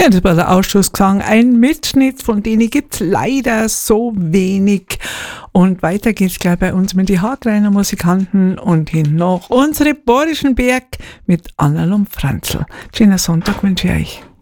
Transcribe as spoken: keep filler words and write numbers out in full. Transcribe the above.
Ja, das war der Ausschussgesang. Ein Mitschnitt, von denen gibt es leider so wenig. Und weiter geht's gleich bei uns mit den Hartreiner Musikanten und hin noch unsere Borischen Berg mit Annalum Franzl. Schönen Sonntag wünsche ich euch.